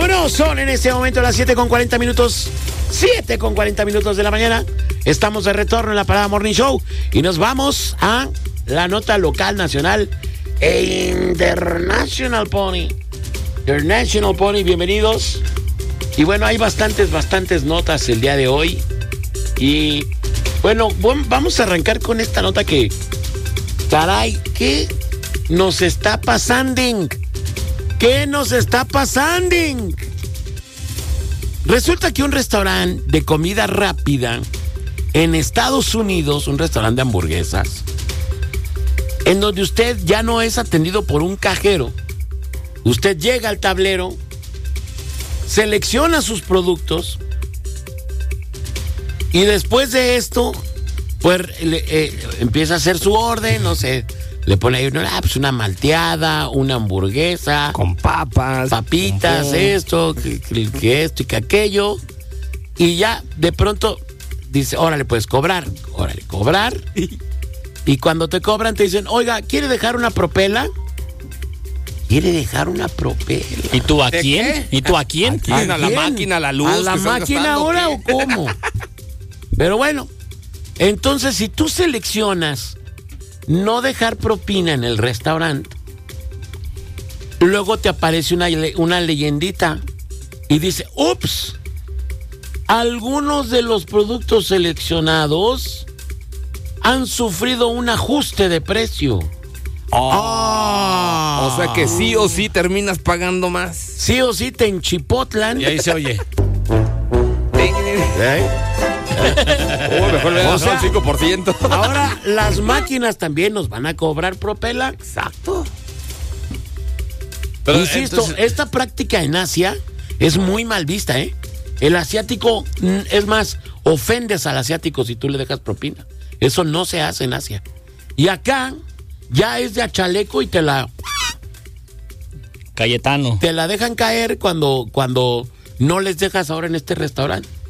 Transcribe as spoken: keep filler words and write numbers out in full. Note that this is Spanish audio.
Vámonos, son en este momento las siete con cuarenta minutos, siete con cuarenta minutos de la mañana. Estamos de retorno en la Parada Morning Show y nos vamos a la nota local, nacional e international, Pony. International, Pony, bienvenidos. Y bueno, hay bastantes, bastantes notas el día de hoy. Y bueno, vamos a arrancar con esta nota que, caray, ¿qué nos está pasando? ¿Qué nos está pasando? Resulta que un restaurante de comida rápida en Estados Unidos, un restaurante de hamburguesas, en donde usted ya no es atendido por un cajero, usted llega al tablero, selecciona sus productos y después de esto, pues le, eh, empieza a hacer su orden, no sé. Le pone ahí una, ah, pues una malteada, una hamburguesa. Con papas. Papitas, con esto, que, que, que esto y que aquello. Y ya, de pronto, dice, órale, puedes cobrar. Órale, cobrar. Y cuando te cobran, te dicen, oiga, ¿quiere dejar una propela? ¿Quiere dejar una propela? ¿Y tú a quién? Qué? ¿Y tú a quién? ¿A quién? ¿A la máquina, a la luz? ¿A la máquina ahora o cómo? Pero bueno, entonces, si tú seleccionas no dejar propina en el restaurante, luego te aparece una, una leyendita y dice, ups, algunos de los productos seleccionados han sufrido un ajuste de precio. Oh, oh. O sea que sí o sí terminas pagando más. Sí o sí te enchipotlan. Y ahí se oye. ¿Eh? Oh, mejor le das un cinco por ciento. Ahora las máquinas también nos van a cobrar propela. Exacto. Pero, insisto, entonces, esta práctica en Asia es muy mal vista, ¿eh? El asiático, es más, ofendes al asiático si tú le dejas propina. Eso no se hace en Asia. Y acá ya es de a chaleco y te la... Cayetano. Te la dejan caer cuando, cuando no les dejas ahora en este restaurante.